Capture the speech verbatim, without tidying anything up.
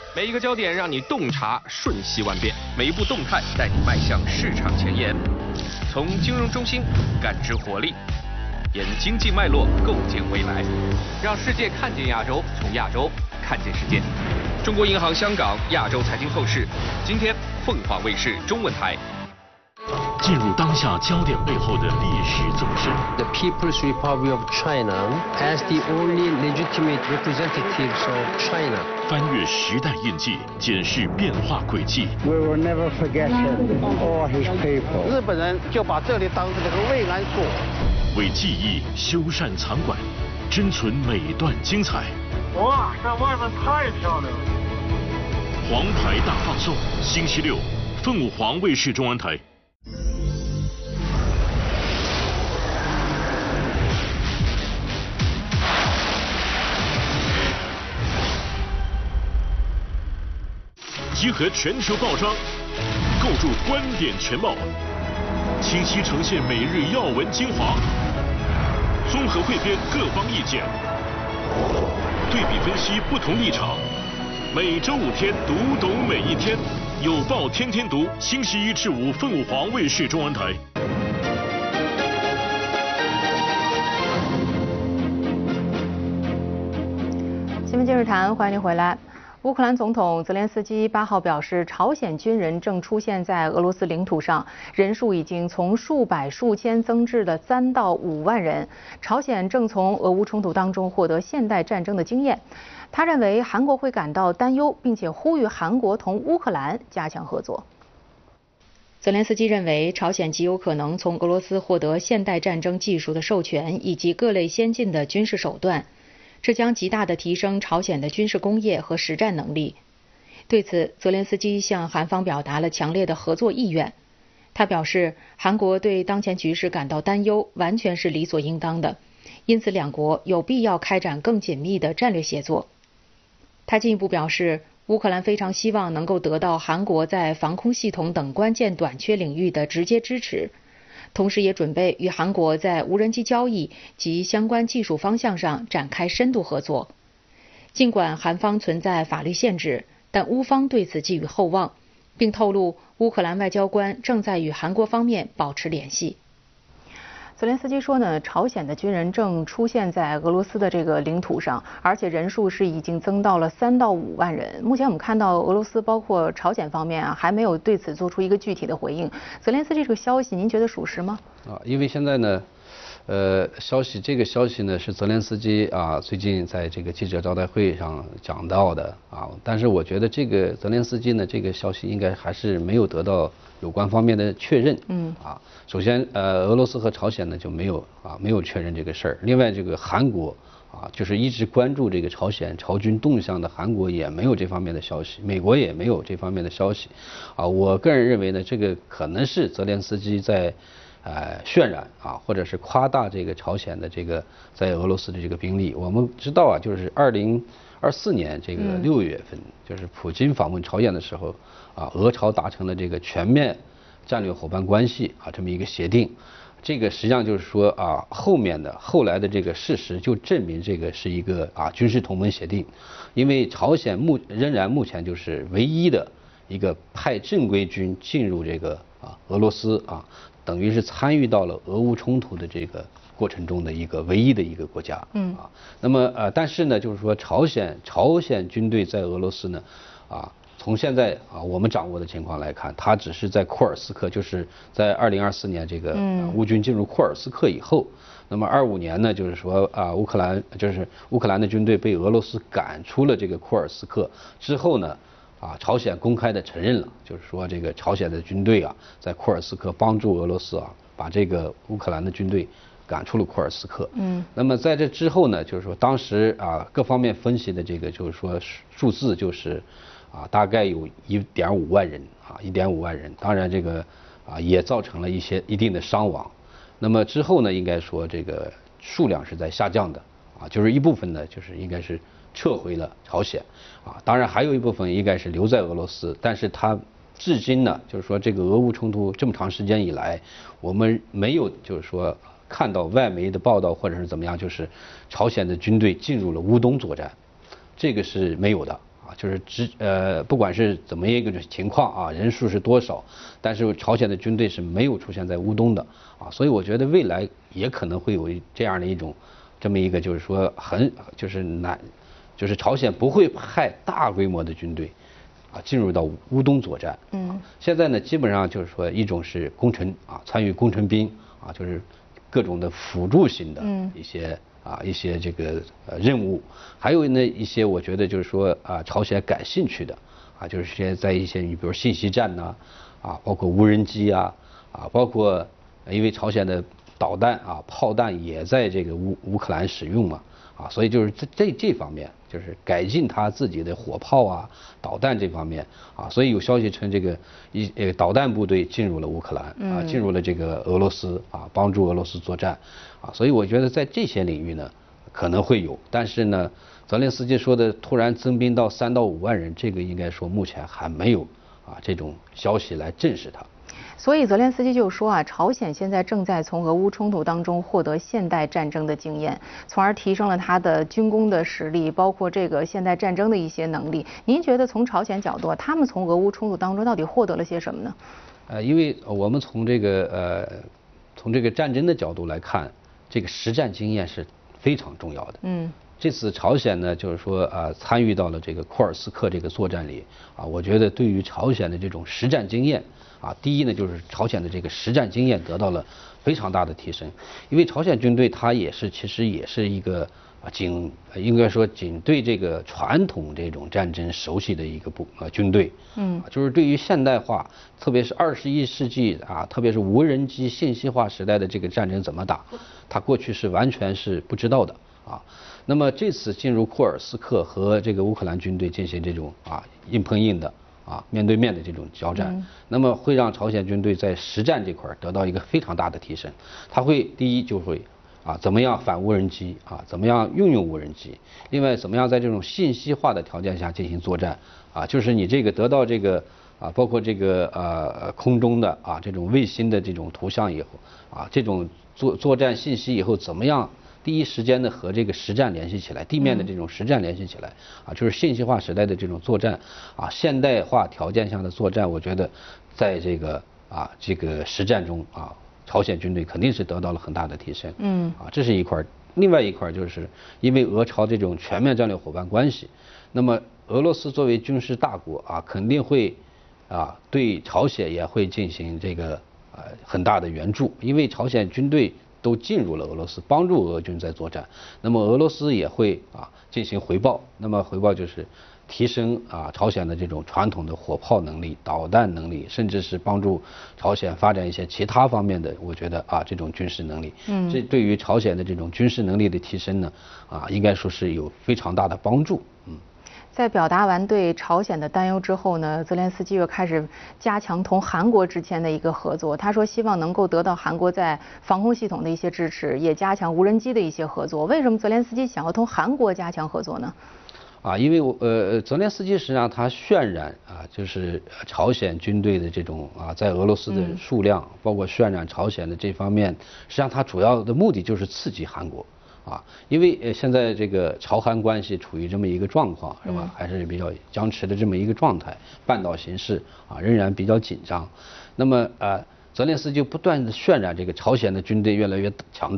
每一个焦点让你洞察瞬息万变，每一步动态带你迈向市场前沿。从金融中心感知活力，沿经济脉络构建未来，让世界看见亚洲，从亚洲看见世界。中国银行香港亚洲财经透视，今天凤凰卫视中文台。 进入当下焦点背后的历史纵深。 The People's Republic of China as the only legitimate representatives of China. 翻越时代印记，检视变化轨迹。 We will never forget him or his people. 日本人就把这里当成这个慰安所。 为记忆修缮藏馆，珍存每段精彩。 哇，这外面太漂亮了！ 黄牌大放送，星期六，凤凰卫视中文台。 集合全球报章，构筑观点全貌，清晰呈现每日要闻精华，综合汇编各方意见，对比分析不同立场。每周五天，读懂每一天，有报天天读，星期一至五，凤凰卫视中文台。 新闻今日谈，欢迎您回来。 乌克兰总统泽连斯基八号表示，朝鲜军人正出现在俄罗斯领土上，人数已经从数百、数千增至了三到五万人。朝鲜正从俄乌冲突当中获得现代战争的经验。他认为韩国会感到担忧，并且呼吁韩国同乌克兰加强合作。泽连斯基认为，朝鲜极有可能从俄罗斯获得现代战争技术的授权以及各类先进的军事手段。 这将极大地提升朝鲜的军事工业和实战能力。对此，泽连斯基向韩方表达了强烈的合作意愿。他表示，韩国对当前局势感到担忧，完全是理所应当的，因此两国有必要开展更紧密的战略协作。他进一步表示，乌克兰非常希望能够得到韩国在防空系统等关键短缺领域的直接支持。 同时，也准备与韩国在无人机交易及相关技术方向上展开深度合作。尽管韩方存在法律限制，但乌方对此寄予厚望，并透露乌克兰外交官正在与韩国方面保持联系。 泽连斯基说呢，朝鲜的军人正出现在俄罗斯的这个领土上，而且人数是已经增到了三到五万人。目前我们看到俄罗斯包括朝鲜方面啊，还没有对此做出一个具体的回应。泽连斯基这个消息，您觉得属实吗？ 啊，因为现在呢，呃，消息这个消息呢是泽连斯基啊最近在这个记者招待会上讲到的啊，但是我觉得这个泽连斯基呢这个消息应该还是没有得到有关方面的确认。嗯啊。 首先，呃，俄罗斯和朝鲜呢就没有啊没有确认这个事儿。另外，这个韩国啊，就是一直关注这个朝鲜朝军动向的韩国也没有这方面的消息，美国也没有这方面的消息。啊，我个人认为呢，这个可能是泽连斯基在呃渲染啊，或者是夸大这个朝鲜的这个在俄罗斯的这个兵力。我们知道啊，就是二零二四年这个六月份，嗯、就是普京访问朝鲜的时候啊，俄朝达成了这个全面 战略伙伴关系啊，这么一个协定，这个实际上就是说啊，后面的后来的这个事实就证明这个是一个啊军事同盟协定，因为朝鲜目仍然目前就是唯一的一个派正规军进入这个啊俄罗斯啊，等于是参与到了俄乌冲突的这个过程中的一个唯一的一个国家。嗯啊，那么呃，但是呢，就是说朝鲜朝鲜军队在俄罗斯呢，啊。 从现在啊，我们掌握的情况来看，它只是在库尔斯克，就是在二零二四年这个乌军进入库尔斯克以后，那么二五年呢，就是说啊，乌克兰就是乌克兰的军队被俄罗斯赶出了这个库尔斯克之后呢，啊，朝鲜公开的承认了，就是说这个朝鲜的军队啊，在库尔斯克帮助俄罗斯啊，把这个乌克兰的军队 赶出了库尔斯克。嗯，那么在这之后呢，就是说当时啊各方面分析的这个就是说数字就是啊大概有一点五万人啊一点五万人，当然这个啊也造成了一些一定的伤亡。那么之后呢，应该说这个数量是在下降的啊，就是一部分呢就是应该是撤回了朝鲜啊，当然还有一部分应该是留在俄罗斯，但是它 至今呢，就是说这个俄乌冲突这么长时间以来，我们没有就是说看到外媒的报道或者是怎么样，就是朝鲜的军队进入了乌东作战，这个是没有的啊， 就是只呃不管是怎么一个情况啊，人数是多少，但是朝鲜的军队是没有出现在乌东的啊，所以我觉得未来也可能会有这样的一种这么一个就是说很就是难，就是朝鲜不会派大规模的军队啊进入到乌东作战。嗯，现在呢基本上就是说一种是工程啊参与工程兵啊，就是各种的辅助性的一些。啊，一些这个呃任务，还有呢一些我觉得就是说啊，朝鲜感兴趣的啊，就是些在一些你比如信息战呐，啊，包括无人机啊，啊，包括因为朝鲜的导弹啊、炮弹也在这个乌乌克兰使用嘛，啊，所以就是这这这方面就是改进他自己的火炮啊、导弹这方面啊，所以有消息称这个一呃导弹部队进入了乌克兰啊，进入了这个俄罗斯啊，帮助俄罗斯作战。啊，所以我觉得在这些领域呢，可能会有，但是呢，泽连斯基说的突然增兵到三到五万人，这个应该说目前还没有啊这种消息来证实它。 所以泽连斯基就说啊，朝鲜现在正在从俄乌冲突当中获得现代战争的经验，从而提升了他的军工的实力，包括这个现代战争的一些能力。您觉得从朝鲜角度，他们从俄乌冲突当中到底获得了些什么呢？ 呃，因为我们从这个呃从这个战争的角度来看。这个实战经验是非常重要的。嗯，这次朝鲜呢，就是说啊，参与到了这个库尔斯克这个作战里啊，我觉得对于朝鲜的这种实战经验啊，第一呢，就是朝鲜的这个实战经验得到了非常大的提升，因为朝鲜军队它也是其实也是一个啊仅应该说仅对这个传统这种战争熟悉的一个部呃军队。嗯，就是对于现代化，特别是二十一世纪啊，特别是无人机信息化时代的这个战争怎么打。他过去是完全是不知道的啊，那么这次进入库尔斯克和这个乌克兰军队进行这种啊硬碰硬的啊面对面的这种交战，嗯、那么会让朝鲜军队在实战这块得到一个非常大的提升。他会第一就会啊怎么样反无人机啊，怎么样运用无人机，另外怎么样在这种信息化的条件下进行作战啊，就是你这个得到这个啊包括这个呃空中的啊这种卫星的这种图像以后啊这种。作作战信息以后怎么样第一时间的和这个实战联系起来，地面的这种实战联系起来啊，就是信息化时代的这种作战啊，现代化条件下的作战，我觉得在这个啊这个实战中啊，朝鲜军队肯定是得到了很大的提升。嗯，啊，这是一块。另外一块就是因为俄朝这种全面战略伙伴关系，那么俄罗斯作为军事大国啊，肯定会啊对朝鲜也会进行这个。呃，很大的援助，因为朝鲜军队都进入了俄罗斯，帮助俄军在作战，那么俄罗斯也会啊进行回报，那么回报就是提升啊朝鲜的这种传统的火炮能力、导弹能力，甚至是帮助朝鲜发展一些其他方面的，我觉得啊这种军事能力，嗯，这对于朝鲜的这种军事能力的提升呢，啊应该说是有非常大的帮助，嗯。 在表达完对朝鲜的担忧之后呢，泽连斯基又开始加强同韩国之间的一个合作。他说希望能够得到韩国在防空系统的一些支持，也加强无人机的一些合作。为什么泽连斯基想要同韩国加强合作呢？ 啊，因为我呃，泽连斯基实际上他渲染啊，就是朝鲜军队的这种啊，在俄罗斯的数量，嗯、包括渲染朝鲜的这方面，实际上他主要的目的就是刺激韩国。啊，因为现在这个朝韩关系处于这么一个状况，是吧？还是比较僵持的这么一个状态，半岛形势啊仍然比较紧张。那么呃，泽连斯基就不断的渲染这个朝鲜的军队越来越强大。